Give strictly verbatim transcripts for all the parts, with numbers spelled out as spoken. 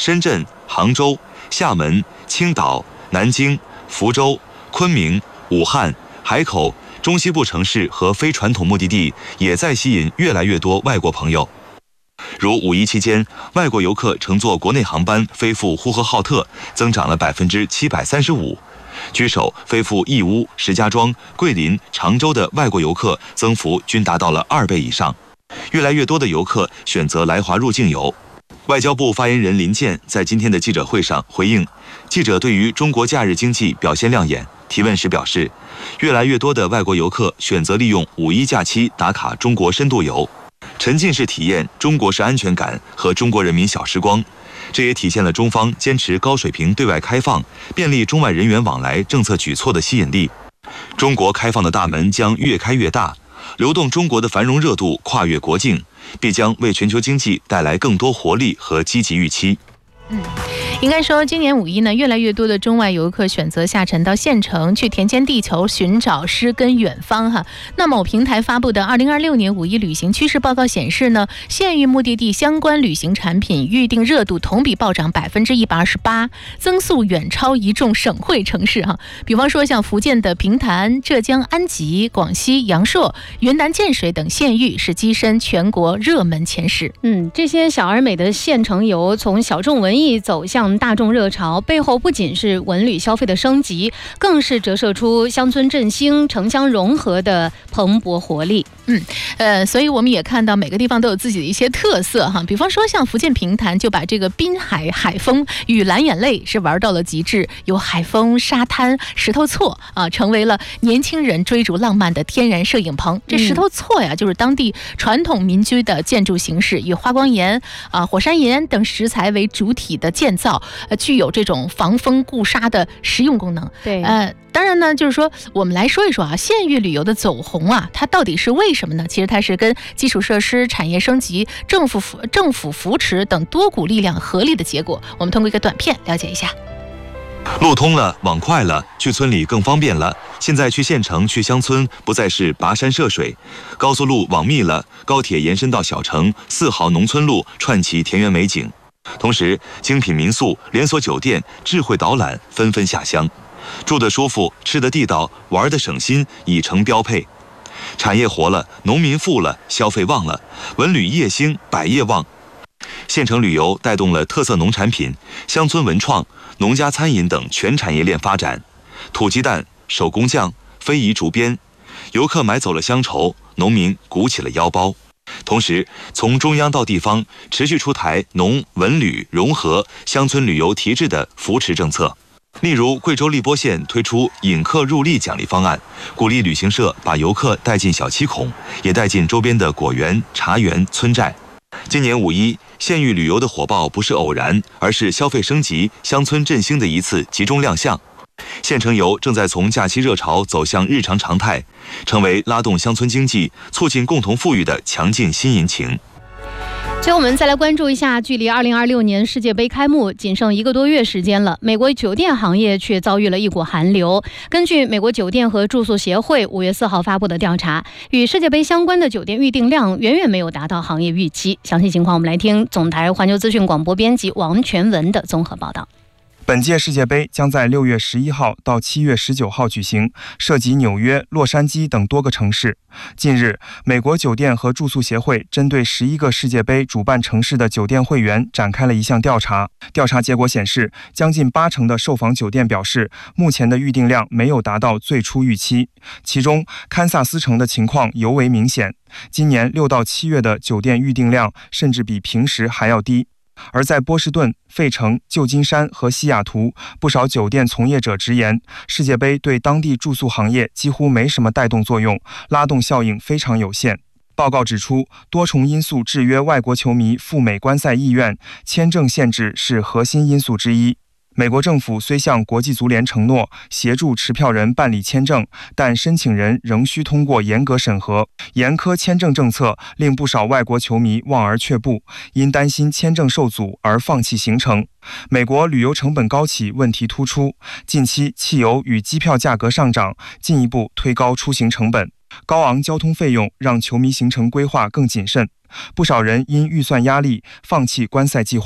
深圳、杭州、厦门、青岛、南京、福州、昆明、武汉、海口、中西部城市和非传统目的地也在吸引越来越多外国朋友。如五一期间，外国游客乘坐国内航班飞赴呼和浩特，增长了百分之七百三十五。居首飞赴义乌、石家庄、桂林、常州的外国游客增幅均达到了二倍以上。越来越多的游客选择来华入境游。外交部发言人林健在今天的记者会上回应记者对于中国假日经济表现亮眼提问时表示，越来越多的外国游客选择利用五一假期打卡中国深度游，沉浸式体验中国式安全感和中国人民小时光。这也体现了中方坚持高水平对外开放、便利中外人员往来政策举措的吸引力。中国开放的大门将越开越大，流动中国的繁荣热度跨越国境，必将为全球经济带来更多活力和积极预期。 嗯，应该说今年五一呢，越来越多的中外游客选择下沉到县城去田间地球寻找诗跟远方哈。那某平台发布的二零二六年五一旅行趋势报告显示呢，县域目的地相关旅行产品预订热度同比暴涨百分之一百二十八，增速远超一众省会城市哈。比方说像福建的平潭、浙江安吉、广西阳朔、云南建水等县域是跻身全国热门前十。 嗯，这些小而美的县城游从小众文艺走向大众热潮，背后不仅是文旅消费的升级，更是折射出乡村振兴、城乡融合的蓬勃活力。 嗯，呃，所以我们也看到每个地方都有自己的一些特色哈。比方说像福建平潭就把这个滨海海风与蓝眼泪是玩到了极致，有海风、沙滩、石头厝啊，成为了年轻人追逐浪漫的天然摄影棚。这石头厝呀，就是当地传统民居的建筑形式，以花岗岩啊、火山岩等石材为主体的建造，呃，具有这种防风固沙的实用功能。 对， 呃。当然呢，就是说我们来说一说啊，县域旅游的走红啊，它到底是为什么呢？其实它是跟基础设施、产业升级、政府扶政府扶持等多股力量合力的结果。我们通过一个短片了解一下。 路通了，网快了，去村里更方便了。现在去县城、去乡村不再是跋山涉水，高速路网密了，高铁延伸到小城，四号农村路串起田园美景。同时，精品民宿、连锁酒店、智慧导览纷纷下乡。住得舒服，吃得地道，玩得省心已成标配。产业活了，农民富了，消费旺了，文旅业兴，百业旺。县城旅游带动了特色农产品、乡村文创、农家餐饮等全产业链发展。土鸡蛋、手工匠、非遗竹编，游客买走了乡愁，农民鼓起了腰包。同时，从中央到地方持续出台农文旅融合、乡村旅游提质的扶持政策。例如，贵州荔波县推出引客入荔奖励方案，鼓励旅行社把游客带进小七孔，也带进周边的果园、茶园、村寨。今年五一，县域旅游的火爆不是偶然，而是消费升级、乡村振兴的一次集中亮相。县城游正在从假期热潮走向日常常态，成为拉动乡村经济、促进共同富裕的强劲新引擎。 最后我们再来关注一下，距离二零二六年世界杯开幕仅剩一个多月时间了，美国酒店行业却遭遇了一股寒流。根据美国酒店和住宿协会五月四号发布的调查，与世界杯相关的酒店预订量远远没有达到行业预期。详细情况我们来听总台环球资讯广播编辑王全文的综合报道。 本届世界杯将在六月十一号到七月十九号举行，涉及纽约、洛杉矶等多个城市。近日，美国酒店和住宿协会针对十一个世界杯主办城市的酒店会员展开了一项调查。调查结果显示，将近八成的受访酒店表示，目前的预订量没有达到最初预期。其中，堪萨斯城的情况尤为明显，今年六到七月的酒店预订量甚至比平时还要低。而在波士顿、费城、旧金山和西雅图，不少酒店从业者直言，世界杯对当地住宿行业几乎没什么带动作用，拉动效应非常有限。报告指出，多重因素制约外国球迷赴美观赛意愿，签证限制是核心因素之一。美国政府虽向国际足联承诺协助持票人办理签证，但申请人仍需通过严格审核。严苛签证政策令不少外国球迷望而却步，因担心签证受阻而放弃行程。美国旅游成本高企问题突出，近期汽油与机票价格上涨，进一步推高出行成本。高昂交通费用让球迷行程规划更谨慎，不少人因预算压力放弃观赛计划。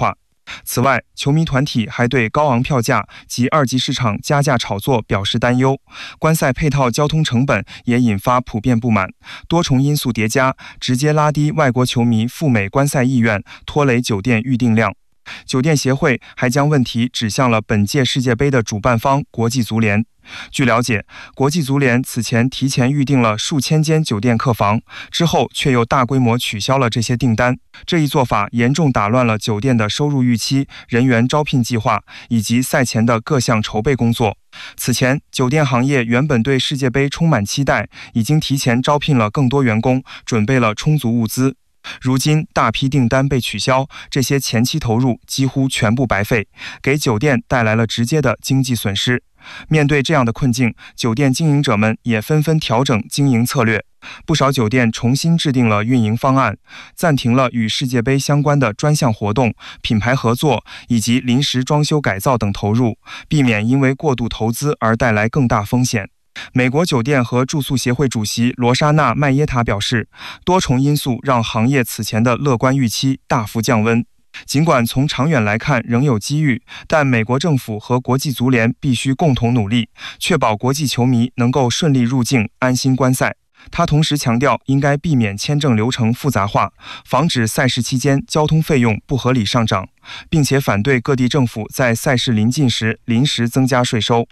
此外，球迷团体还对高昂票价及二级市场加价炒作表示担忧，观赛配套交通成本也引发普遍不满，多重因素叠加，直接拉低外国球迷赴美观赛意愿，拖累酒店预订量。酒店协会还将问题指向了本届世界杯的主办方国际足联。据了解，国际足联此前提前预订了数千间酒店客房，之后却又大规模取消了这些订单。这一做法严重打乱了酒店的收入预期、人员招聘计划以及赛前的各项筹备工作。此前，酒店行业原本对世界杯充满期待，已经提前招聘了更多员工，准备了充足物资。如今大批订单被取消，这些前期投入几乎全部白费，给酒店带来了直接的经济损失。面对这样的困境，酒店经营者们也纷纷调整经营策略。不少酒店重新制定了运营方案，暂停了与世界杯相关的专项活动、品牌合作以及临时装修改造等投入，避免因为过度投资而带来更大风险。美国酒店和住宿协会主席罗莎娜·麦耶塔表示，多重因素让行业此前的乐观预期大幅降温。尽管从长远来看仍有机遇，但美国政府和国际足联必须共同努力，确保国际球迷能够顺利入境、安心观赛。他同时强调，应该避免签证流程复杂化，防止赛事期间交通费用不合理上涨，并且反对各地政府在赛事临近时临时增加税收。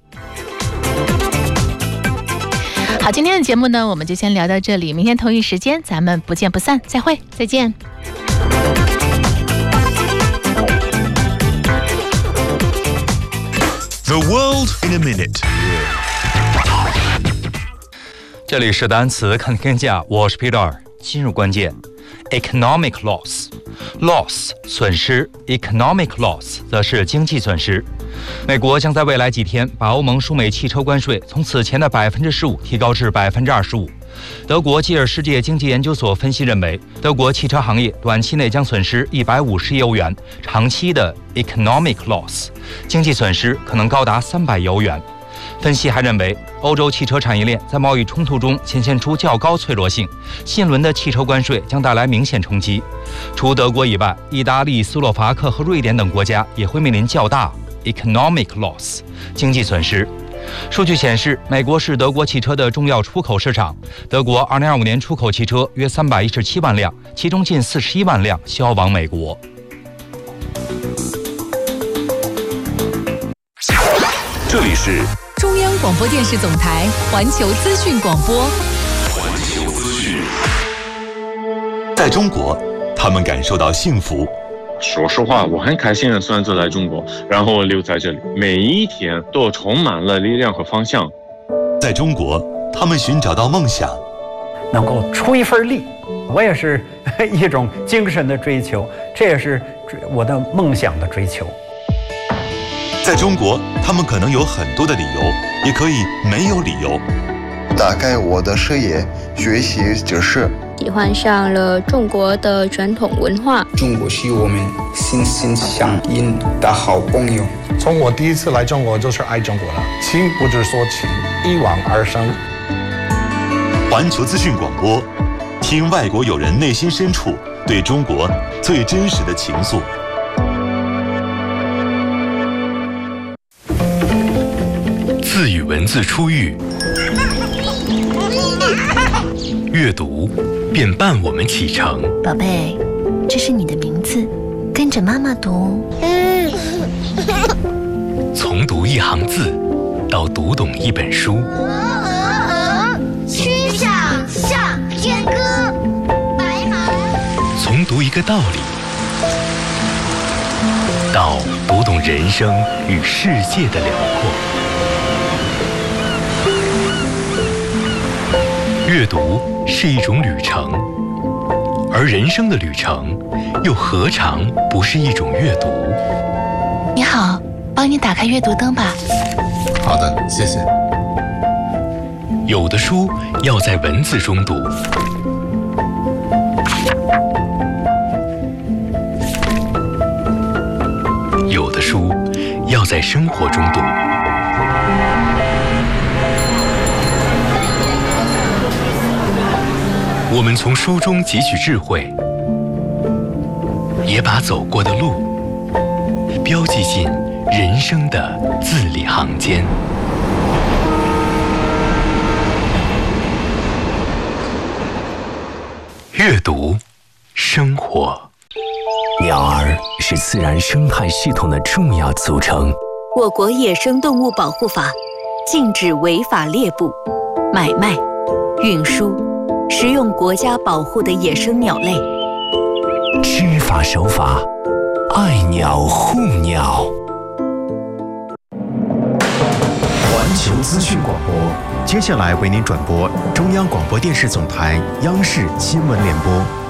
好，今天的节目呢，我们就先聊到这里，明天同一时间咱们不见不散，再会， 再见。 The world in a minute。 这里是单词看天下，我是 Peter。今日关键 ：economic loss，loss 损失 ，economic loss 则是经济损失。美国将在未来几天把欧盟输美汽车关税从此前的百分之十五提高至百分之二十五。德国基尔世界经济研究所分析认为，德国汽车行业短期内将损失一百五十亿欧元，长期的 economic loss 经济损失可能高达三百亿欧元。分析还认为，欧洲汽车产业链在贸易冲突中显现出较高脆弱性，新一轮的汽车关税将带来明显冲击。除德国以外，意大利、斯洛伐克和瑞典等国家也会面临较大 economic loss 经济损失。数据显示，美国是德国汽车的重要出口市场。德国二零二五年出口汽车约三百一十七万辆，其中近四十一万辆销往美国。 这里是中央广播电视总台环球资讯广播。 环球资讯。在中国，他们感受到幸福。 说实话，我很开心的选择来中国，然后留在这里，每一天都充满了力量和方向。 在中国，他们寻找到梦想， 能够出一份力，我也是一种精神的追求，这也是我的梦想的追求。 在中国，他们可能有很多的理由，也可以没有理由。 打开我的视野，学习知识。 喜欢上了中国的传统文化。 中国是我们心心相印的好朋友。 从我第一次来中国就是爱中国了，情不知所起，一往而生。 环球资讯广播，听外国友人内心深处对中国最真实的情愫。 字与文字初遇，阅读便伴我们启程。 宝贝，这是你的名字，跟着妈妈读。 从读一行字到读懂一本书。 曲项向天歌，白马。 从读一个道理到读懂人生与世界的辽阔。阅读是一种旅程，而人生的旅程又何尝不是一种阅读？ 你好，帮你打开阅读灯吧。 好的，谢谢。 有的书要在文字中读，有的书要在生活中读。我们从书中汲取智慧，也把走过的路标记进人生的字里行间。阅读，生活。 鸟儿是自然生态系统的重要组成。 我国野生动物保护法禁止违法猎捕、买卖、运输、食用国家保护的野生鸟类。 知法守法，爱鸟护鸟。 环球资讯广播，接下来为您转播中央广播电视总台央视新闻联播。